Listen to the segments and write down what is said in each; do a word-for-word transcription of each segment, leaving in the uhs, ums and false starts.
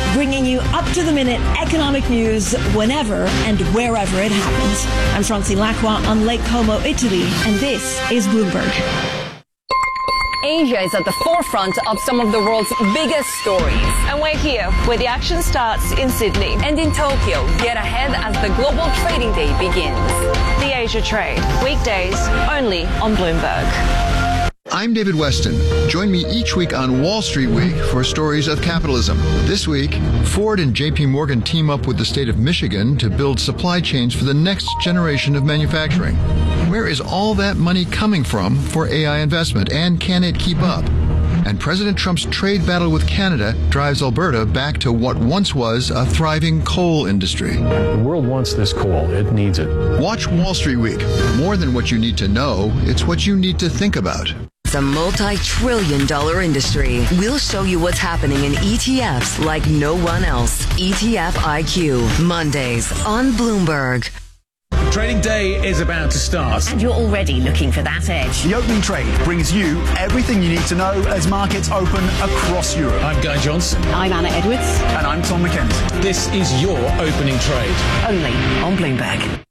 bringing you up-to-the-minute economic news whenever and wherever it happens. I'm Francine Lacqua on Lake Como, Italy, and this is Bloomberg. Asia is at the forefront of some of the world's biggest stories. And we're here, where the action starts in Sydney. And in Tokyo, yet ahead as the global trading day begins. The Asia Trade, weekdays only on Bloomberg. I'm David Weston. Join me each week on Wall Street Week for stories of capitalism. This week, Ford and J P Morgan team up with the state of Michigan to build supply chains for the next generation of manufacturing. Where is all that money coming from for A I investment, and can it keep up? And President Trump's trade battle with Canada drives Alberta back to what once was a thriving coal industry. The world wants this coal. It needs it. Watch Wall Street Week. More than what you need to know, it's what you need to think about. It's a multi-trillion dollar industry. We'll show you what's happening in E T Fs like no one else. E T F I Q, Mondays on Bloomberg. Trading day is about to start. And you're already looking for that edge. The opening trade brings you everything you need to know as markets open across Europe. I'm Guy Johnson. I'm Anna Edwards. And I'm Tom McKenzie. This is your opening trade. Only on Bloomberg.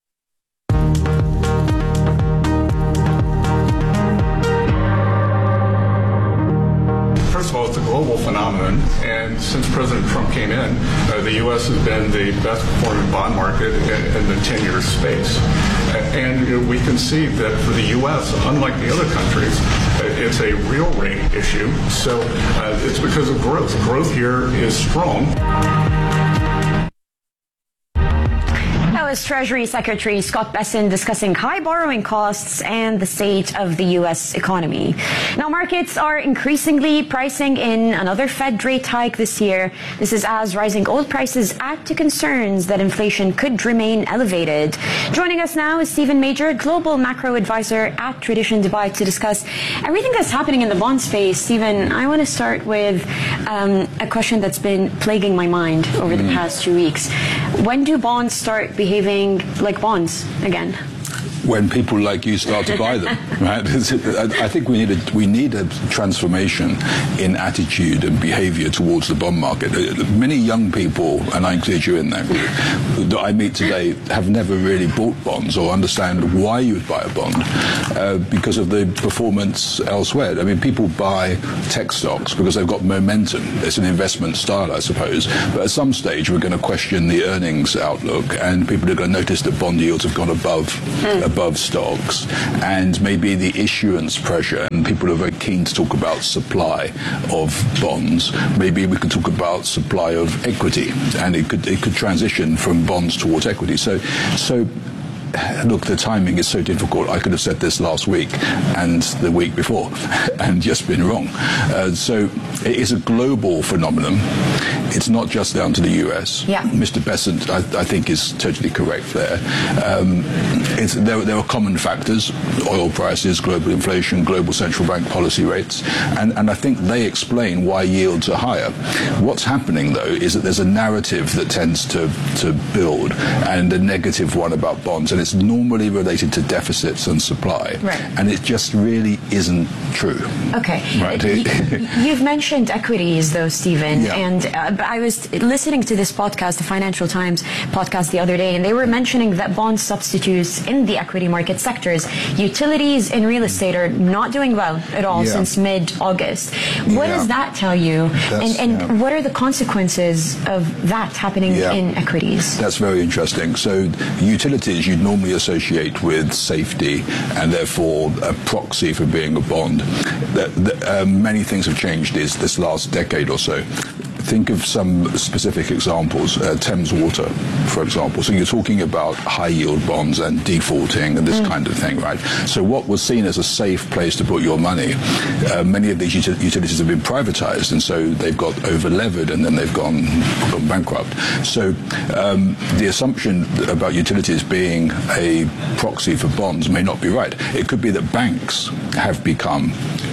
First of all, it's a global phenomenon, and since President Trump came in, uh, the U S has been the best performing bond market in, in the ten-year space. And you know, we can see that for the U S, unlike the other countries, it's a real rate issue. So uh, it's because of growth. Growth here is strong. That was Treasury Secretary Scott Bessent discussing high borrowing costs and the state of the U S economy. Now, markets are increasingly pricing in another Fed rate hike this year. This is as rising oil prices add to concerns that inflation could remain elevated. Joining us now is Stephen Major, Global Macro Advisor at Tradition Dubai, to discuss everything that's happening in the bond space. Stephen, I want to start with um, a question that's been plaguing my mind over the past two weeks. When do bonds start behaving like bonds again? When people like you start to buy them, right? I think we need a we need a transformation in attitude and behaviour towards the bond market. Many young people, and I include you in that group, that I meet today have never really bought bonds or understand why you would buy a bond uh, because of the performance elsewhere. I mean, people buy tech stocks because they've got momentum. It's an investment style, I suppose. But at some stage, we're going to question the earnings outlook, and people are going to notice that bond yields have gone above. Mm. above stocks, and maybe the issuance pressure, and people are very keen to talk about supply of bonds. Maybe we could talk about supply of equity, and it could it could transition from bonds towards equity. So so look, the timing is so difficult. I could have said this last week and the week before and just been wrong. Uh, so it is a global phenomenon. It's not just down to the U S. Yeah. Mister Bessent, I, I think, is totally correct there. Um, it's, there. There are common factors: oil prices, global inflation, global central bank policy rates, and, and I think they explain why yields are higher. What's happening, though, is that there's a narrative that tends to, to build, and a negative one about bonds, and it's normally related to deficits and supply. Right. And it just really isn't true. Okay. Right. You've mentioned equities, though, Stephen, Yeah. and uh, I was listening to this podcast, the Financial Times podcast, the other day, and they were mentioning that bond substitutes in the equity market sectors, utilities and real estate, are not doing well at all Yeah. since mid-August. What Yeah. does that tell you? That's- and and yeah. what are the consequences of that happening Yeah. in equities? That's very interesting. So utilities you'd normally associate with safety and therefore a proxy for being a bond. The, the, um, many things have changed this, this last decade or so. Think of some specific examples. Uh, Thames Water, for example. So you're talking about high-yield bonds and defaulting and this mm. kind of thing, right? So what was seen as a safe place to put your money, uh, many of these util- utilities have been privatized, and so they've got over-levered and then they've gone, gone bankrupt. So um, the assumption about utilities being a proxy for bonds may not be right. It could be that banks have become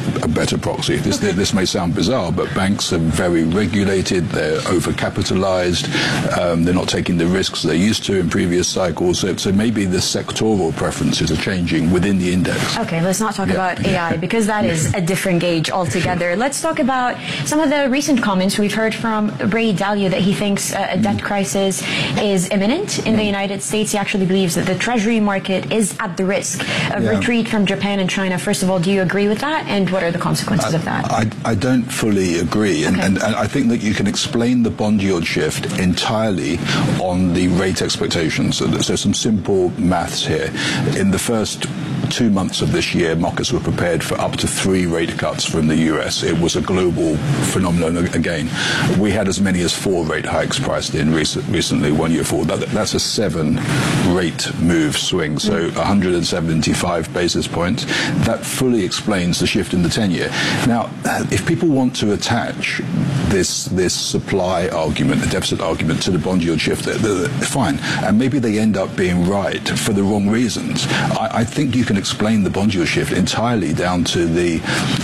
a better proxy. This, okay. this may sound bizarre, but banks are very regulated, they're overcapitalized, um, they're not taking the risks they used to in previous cycles, so, so maybe the sectoral preferences are changing within the index. Okay, let's not talk yeah. about A I, because that is a different gauge altogether. Let's talk about some of the recent comments we've heard from Ray Dalio, that he thinks uh, a debt mm. crisis is imminent in mm. the United States. He actually believes that the treasury market is at the risk of yeah. retreat from Japan and China. First of all, do you agree with that, and what are the consequences I, of that? I, I don't fully agree, and, okay. and, and I think that you can explain the bond yield shift entirely on the rate expectations. So, so some simple maths here. In the first two months of this year, markets were prepared for up to three rate cuts from the U S. It was a global phenomenon again. We had as many as four rate hikes priced in recent, recently, one year forward. That, that's a seven rate move swing, so one hundred seventy-five basis points. That fully explains the shift in the ten-year. Now, if people want to attach this this supply argument, the deficit argument, to the bond yield shift, they're, they're fine. And maybe they end up being right for the wrong reasons. I, I think you can explain the bond yield shift entirely down to the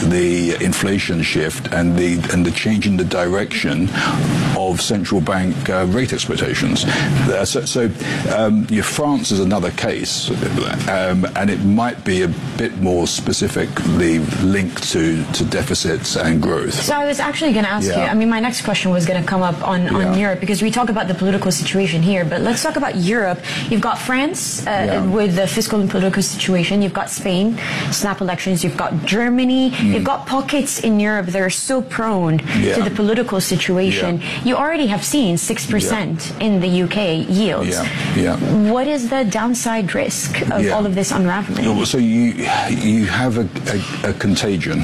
the inflation shift and the and the change in the direction of central bank uh, rate expectations. Uh, so, so um, yeah, France is another case, um, and it might be a bit more specifically linked to, to deficits and growth. So I was actually going to ask yeah. you, I mean, my next question was going to come up on, on yeah. Europe, because we talk about the political situation here, but let's talk about Europe. You've got France uh, yeah. with the fiscal and political situation. You've got Spain, snap elections. You've got Germany. Mm. You've got pockets in Europe that are so prone yeah. to the political situation. Yeah. You already have seen six percent yeah. in the U K yields. Yeah. Yeah. What is the downside risk of yeah. all of this unraveling? So you, you have a, a, a contagion.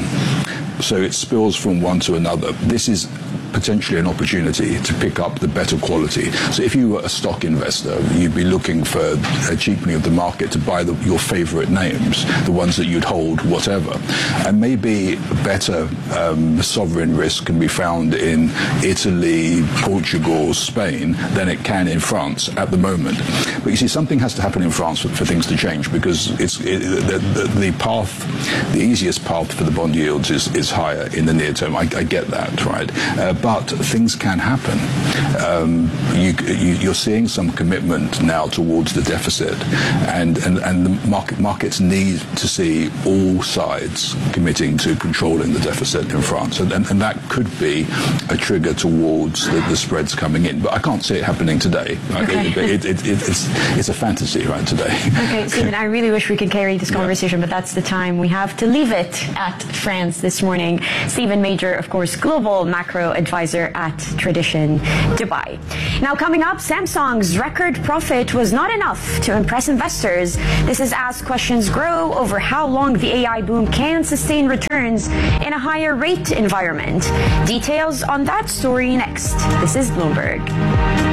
So it spills from one to another. This is potentially an opportunity to pick up the better quality. So if you were a stock investor, you'd be looking for a cheapening of the market to buy the, your favorite names, the ones that you'd hold, whatever. And maybe better um, sovereign risk can be found in Italy, Portugal, Spain than it can in France at the moment. But you see, something has to happen in France for, for things to change, because it's it, the, the, the path, the easiest path for the bond yields is, is higher in the near term. I, I get that, right? Uh, But things can happen. Um, you, you, you're seeing some commitment now towards the deficit, and, and, and the market, markets need to see all sides committing to controlling the deficit in France, and, and, and that could be a trigger towards the, the spreads coming in. But I can't see it happening today. Right? Okay. It, it, it, it, it's, it's a fantasy right today. Okay, Stephen, I really wish we could carry this conversation, yeah. but that's the time we have to leave it at France this morning. Stephen Major, of course, global macro advisor at Tradition Dubai. Now, coming up, Samsung's record profit was not enough to impress investors. This is as questions grow over how long the A I boom can sustain returns in a higher rate environment. Details on that story next. This is Bloomberg.